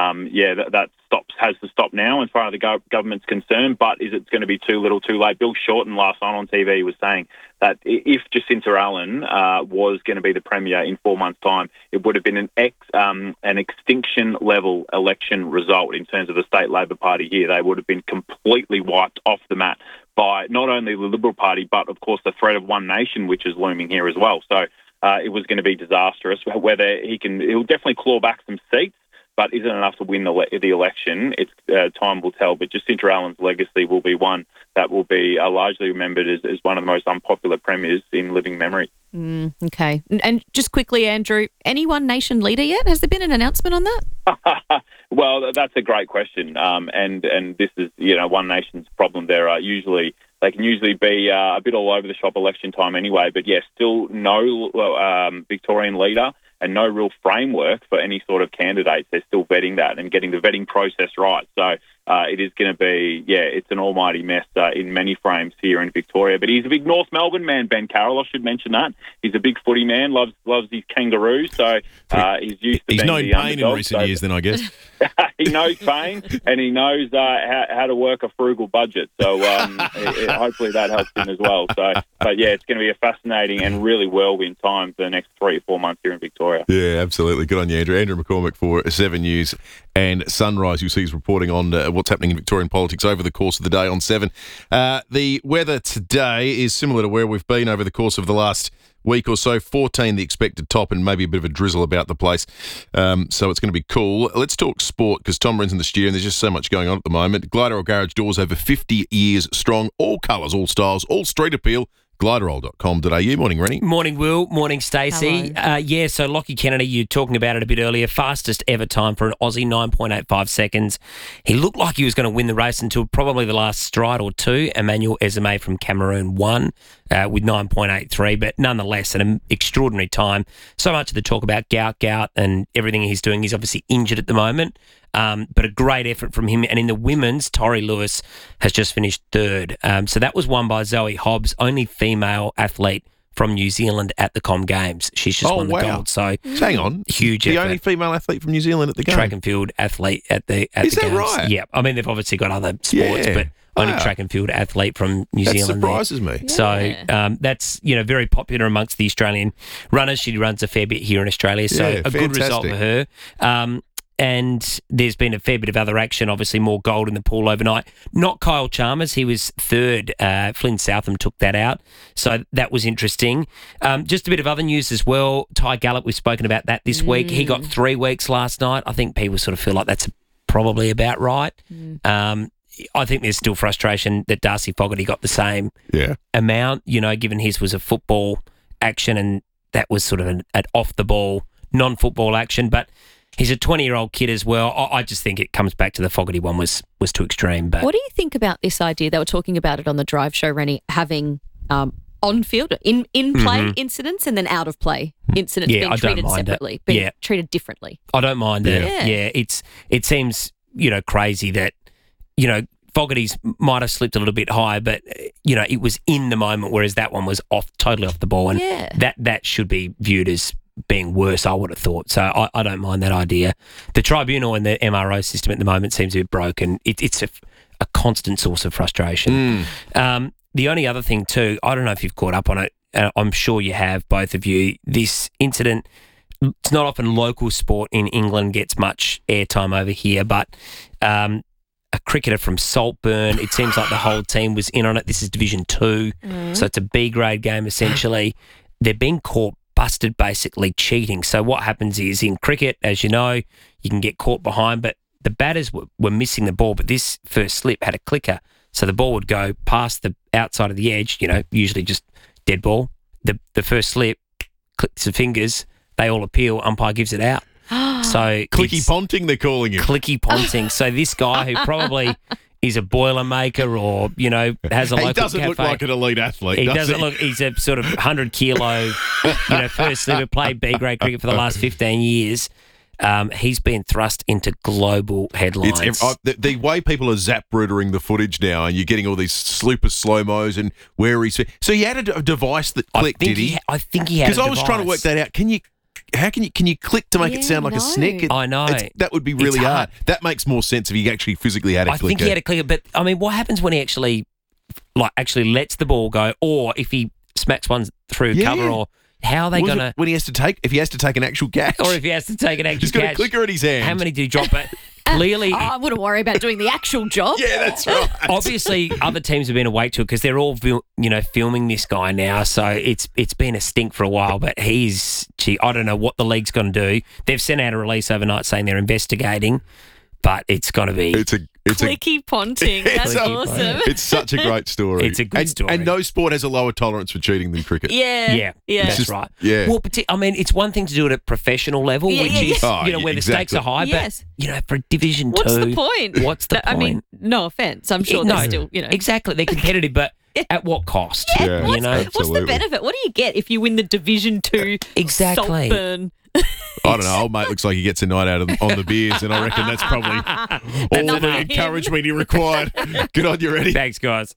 that has to stop now as far as the government's concerned. But is it going to be too little too late? Bill Shorten last night on TV was saying that if Jacinta Allen was going to be the premier in 4 months' time, it would have been an extinction-level election result in terms of the state Labor Party here. They would have been completely wiped off the mat by not only the Liberal Party, but, of course, the threat of One Nation, which is looming here as well. So it was going to be disastrous. Whether he'll definitely claw back some seats, but isn't enough to win the election. It's time will tell. But Jacinta Allen's legacy will be one that will be largely remembered as one of the most unpopular premiers in living memory. Okay. And just quickly, Andrew, any One Nation leader yet? Has there been an announcement on that? Well, that's a great question. And this is, One Nation's problem. They can usually be a bit all over the shop election time anyway. But still no Victorian leader, and no real framework for any sort of candidates. They're still vetting that and getting the vetting process right. So it is going to be, it's an almighty mess in many frames here in Victoria. But he's a big North Melbourne man, Ben Carroll. I should mention that. He's a big footy man, loves his kangaroos. So he's used to being the underdog. He's known pain in recent years then, I guess. He knows pain, and he knows how to work a frugal budget. So hopefully that helps him as well. So, but it's going to be a fascinating and really whirlwind time for the next 3 or 4 months here in Victoria. Yeah, absolutely. Good on you, Andrew. Andrew McCormick for 7 News and Sunrise. You'll see he's reporting on what's happening in Victorian politics over the course of the day on 7. The weather today is similar to where we've been over the course of the last week or so. 14 the expected top, and maybe a bit of a drizzle about the place. So it's going to be cool. Let's talk sport, because Tom Wren's in the studio and there's just so much going on at the moment. Glider or Garage Doors, over 50 years strong. All colours, all styles, all street appeal. gliderroll.com.au. Morning, Rennie. Morning, Will. Morning, Stacey. So Lockie Kennedy, you were talking about it a bit earlier. Fastest ever time for an Aussie, 9.85 seconds. He looked like he was going to win the race until probably the last stride or two. Emmanuel Ezeme from Cameroon won with 9.83, but nonetheless an extraordinary time. So much of the talk about Gout and everything he's doing. He's obviously injured at the moment. But a great effort from him. And in the women's, Tori Lewis has just finished third. So that was won by Zoe Hobbs, only female athlete from New Zealand at the Com Games. She's just won the gold. So hang on, huge the effort. only female athlete from New Zealand at the Games. Track and field athlete at the Is the that Games. right? Yeah. I mean, they've obviously got other sports, but only track and field athlete from New Zealand. That surprises me. So that's very popular amongst the Australian runners. She runs a fair bit here in Australia, so a good result for her. And there's been a fair bit of other action, obviously more gold in the pool overnight. Not Kyle Chalmers, he was third. Flynn Southam took that out. So that was interesting. Just a bit of other news as well. Ty Gallop, we've spoken about that this week. He got 3 weeks last night. I think people sort of feel like that's probably about right. I think there's still frustration that Darcy Fogarty got the same amount, given his was a football action and that was sort of an off-the-ball, non-football action. But he's a 20-year-old kid as well. I just think it comes back to the Fogarty one was too extreme. But what do you think about this idea? They were talking about it on the drive show, Rennie, having on-field, in-play incidents and then out-of-play incidents being treated separately, being treated differently. I don't mind it. Yeah. It seems, crazy that, Fogarty's might have slipped a little bit higher, but, it was in the moment, whereas that one was totally off the ball. And that should be viewed as being worse, I would have thought. So I don't mind that idea. The tribunal and the MRO system at the moment seems a bit broken. It's a constant source of frustration. The only other thing too, I don't know if you've caught up on it. I'm sure you have, both of you. This incident, it's not often local sport in England gets much airtime over here, but a cricketer from Saltburn, it seems like the whole team was in on it. This is Division 2, so it's a B-grade game essentially. They're being caught busted basically cheating. So what happens is in cricket, as you know, you can get caught behind, but the batters were missing the ball, but this first slip had a clicker. So the ball would go past the outside of the edge, usually just dead ball. The first slip, clicks the fingers, they all appeal, umpire gives it out. So Clicky Ponting, they're calling him. Clicky Ponting. So this guy who probably is a Boilermaker or, has a local He doesn't cafe. look like an elite athlete, He does doesn't he? look, he's a sort of 100-kilo, first slipper, played B-grade cricket for the last 15 years. He's been thrust into global headlines. The way people are zap-rootering the footage now, and you're getting all these super slow-mos and where he's... So he had a device that clicked, did he? I think he had a device. Because I was trying to work that out. Can you click to make it sound like a snick? I know. That would be really hard. That makes more sense if he actually physically had a clicker. I think he had a clicker, but I mean, what happens when he actually lets the ball go, or if he smacks one through cover, or how are they going to... When he has to take an actual catch. Or if he has to take an actual catch. He's got a clicker in his hand. How many did he drop? But clearly... I wouldn't worry about doing the actual job. Yeah, that's right. Obviously, other teams have been awake to it because they're all, filming this guy now. So it's been a stink for a while. But I don't know what the league's going to do. They've sent out a release overnight saying they're investigating, but it's going to be... Clicky Ponting. That's awesome. It's such a great story. It's a good story. And no sport has a lower tolerance for cheating than cricket. Yeah. That's right. Yeah. Well, it's one thing to do it at professional level, which is, where the stakes are high, but, for a Division 2... What's the point? What's the point? I mean, no offence. I'm sure they're still, Exactly. They're competitive, but at what cost? What's the benefit? What do you get if you win the Division 2 Exactly. Saltburn? I don't know. Old mate looks like he gets a night out on the beers, and I reckon that's probably all the encouragement he required. Good on you, Eddie. Thanks, guys.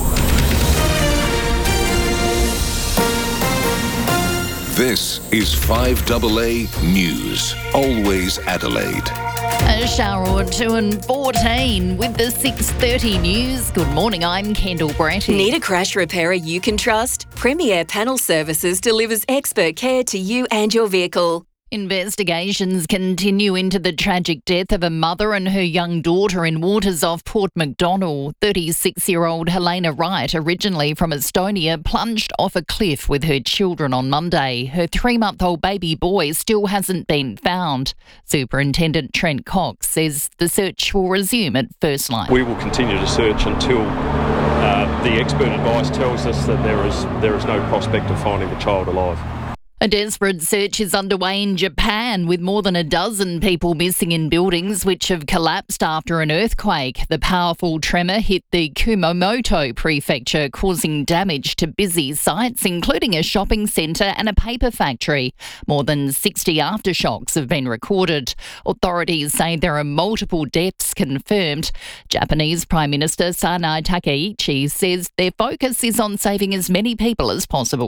This is 5AA News. Always Adelaide. A shower or two and 14 with the 6:30 news. Good morning, I'm Kendall Bratty. Need a crash repairer you can trust? Premier Panel Services delivers expert care to you and your vehicle. Investigations continue into the tragic death of a mother and her young daughter in waters off Port MacDonnell. 36-year-old Helena Wright, originally from Estonia, plunged off a cliff with her children on Monday. Her 3-month-old baby boy still hasn't been found. Superintendent Trent Cox says the search will resume at First Light. We will continue to search until the expert advice tells us that there is no prospect of finding the child alive. A desperate search is underway in Japan, with more than a dozen people missing in buildings which have collapsed after an earthquake. The powerful tremor hit the Kumamoto prefecture, causing damage to busy sites, including a shopping centre and a paper factory. More than 60 aftershocks have been recorded. Authorities say there are multiple deaths confirmed. Japanese Prime Minister Sanai Takaichi says their focus is on saving as many people as possible.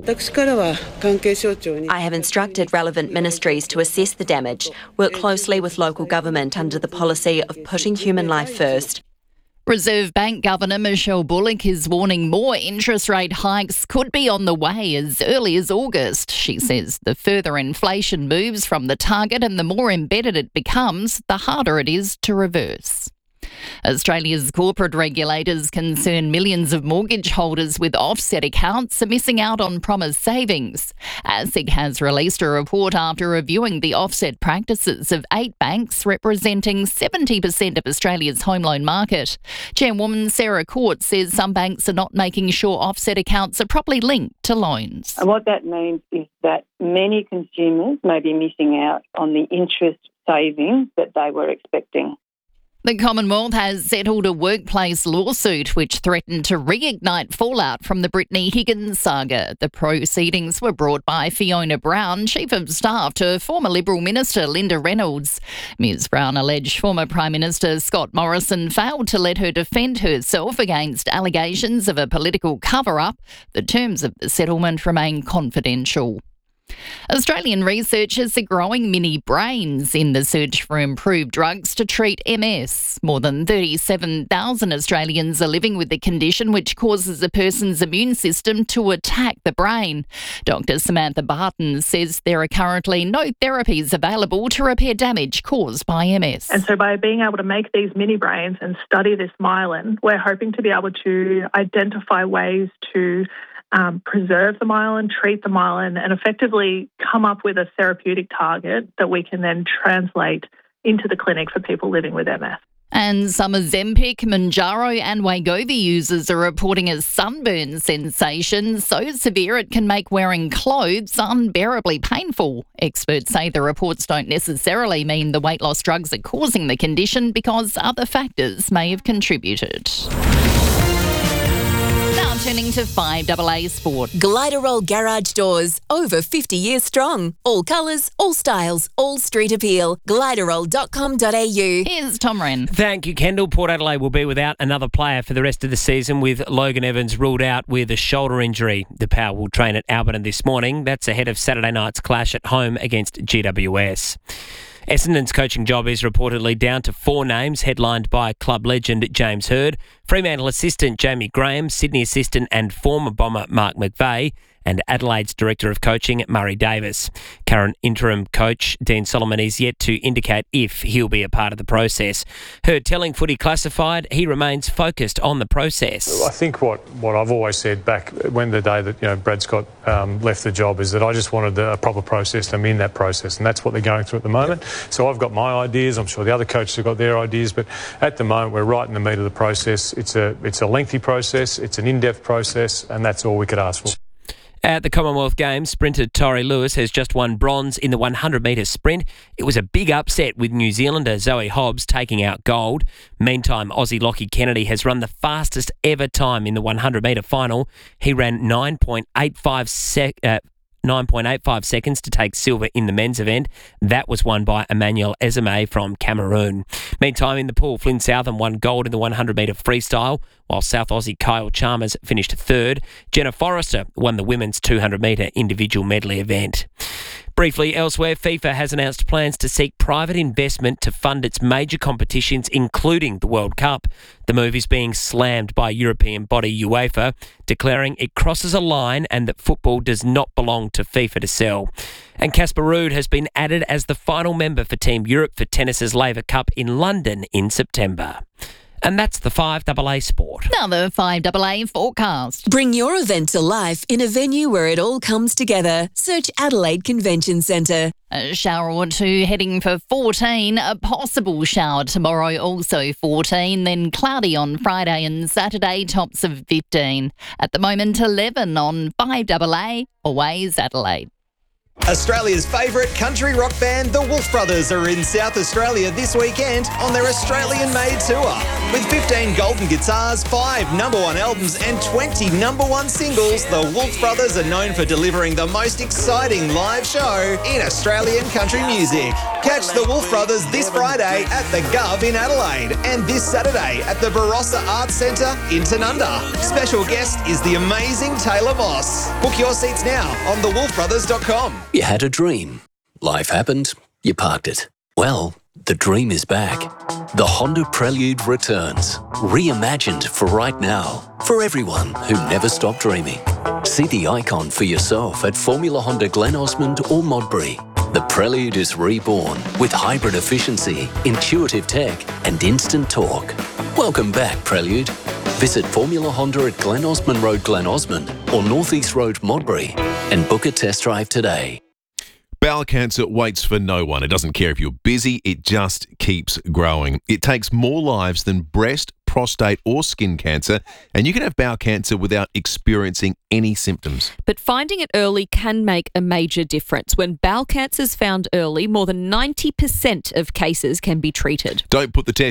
I have instructed relevant ministries to assess the damage, work closely with local government under the policy of putting human life first. Reserve Bank Governor Michelle Bullock is warning more interest rate hikes could be on the way as early as August. She says the further inflation moves from the target and the more embedded it becomes, the harder it is to reverse. Australia's corporate regulators concern millions of mortgage holders with offset accounts are missing out on promised savings. ASIC has released a report after reviewing the offset practices of 8 banks representing 70% of Australia's home loan market. Chairwoman Sarah Court says some banks are not making sure offset accounts are properly linked to loans. And what that means is that many consumers may be missing out on the interest savings that they were expecting. The Commonwealth has settled a workplace lawsuit which threatened to reignite fallout from the Brittany Higgins saga. The proceedings were brought by Fiona Brown, Chief of Staff to former Liberal Minister Linda Reynolds. Ms Brown alleged former Prime Minister Scott Morrison failed to let her defend herself against allegations of a political cover-up. The terms of the settlement remain confidential. Australian researchers are growing mini brains in the search for improved drugs to treat MS. More than 37,000 Australians are living with the condition which causes a person's immune system to attack the brain. Dr Samantha Barton says there are currently no therapies available to repair damage caused by MS. And so by being able to make these mini brains and study this myelin, we're hoping to be able to identify ways to preserve the myelin, treat the myelin, and effectively come up with a therapeutic target that we can then translate into the clinic for people living with MS. And some Ozempic, Mounjaro and Wegovy users are reporting a sunburn sensation so severe it can make wearing clothes unbearably painful. Experts say the reports don't necessarily mean the weight loss drugs are causing the condition because other factors may have contributed. Now turning to 5AA Sport. Gliderol Garage Doors, over 50 years strong. All colours, all styles, all street appeal. Gliderol.com.au. Here's Tom Wren. Thank you, Kendall. Port Adelaide will be without another player for the rest of the season, with Logan Evans ruled out with a shoulder injury. The Power will train at Alberton this morning. That's ahead of Saturday night's clash at home against GWS. Essendon's coaching job is reportedly down to 4 names, headlined by club legend James Hird, Fremantle assistant Jamie Graham, Sydney assistant and former Bomber Mark McVeigh, and Adelaide's Director of Coaching, Murray Davis. Current interim coach Dean Solomon is yet to indicate if he'll be a part of the process. Hird telling Footy Classified he remains focused on the process. I think what I've always said back when the day that Brad Scott left the job is that I just wanted a proper process. I'm in that process, and that's what they're going through at the moment. So I've got my ideas. I'm sure the other coaches have got their ideas, but at the moment we're right in the meat of the process. It's a lengthy process. It's an in-depth process, and that's all we could ask for. At the Commonwealth Games, sprinter Tori Lewis has just won bronze in the 100-metre sprint. It was a big upset with New Zealander Zoe Hobbs taking out gold. Meantime, Aussie Lockie Kennedy has run the fastest ever time in the 100-metre final. He ran 9.85 seconds to take silver in the men's event. That was won by Emmanuel Ezeme from Cameroon. Meantime, in the pool, Flynn Southam won gold in the 100-metre freestyle, while South Aussie Kyle Chalmers finished third. Jenna Forrester won the women's 200-metre individual medley event. Briefly, elsewhere, FIFA has announced plans to seek private investment to fund its major competitions, including the World Cup. The move is being slammed by European body UEFA, declaring it crosses a line and that football does not belong to FIFA to sell. And Casper Ruud has been added as the final member for Team Europe for tennis's Laver Cup in London in September. And that's the 5AA Sport. Now the 5AA forecast. Bring your event to life in a venue where it all comes together. Search Adelaide Convention Centre. A shower or two heading for 14. A possible shower tomorrow, also 14. Then cloudy on Friday and Saturday, tops of 15. At the moment, 11 on 5AA, Always Adelaide. Australia's favourite country rock band, the Wolf Brothers, are in South Australia this weekend on their Australian-made tour. With 15 golden guitars, 5 #1 albums and 20 #1 singles, the Wolf Brothers are known for delivering the most exciting live show in Australian country music. Catch the Wolf Brothers this Friday at the Gov in Adelaide and this Saturday at the Barossa Arts Centre in Tanunda. Special guest is the amazing Taylor Moss. Book your seats now on thewolfbrothers.com. You had a dream. Life happened. You parked it. Well, the dream is back. The Honda Prelude returns. Reimagined for right now. For everyone who never stopped dreaming. See the icon for yourself at Formula Honda Glen Osmond or Modbury. The Prelude is reborn with hybrid efficiency, intuitive tech and instant torque. Welcome back, Prelude. Visit Formula Honda at Glen Osmond Road, Glen Osmond or North East Road, Modbury and book a test drive today. Bowel cancer waits for no one. It doesn't care if you're busy, it just keeps growing. It takes more lives than breast, prostate or skin cancer, and you can have bowel cancer without experiencing any symptoms. But finding it early can make a major difference. When bowel cancer is found early, more than 90% of cases can be treated. Don't put the test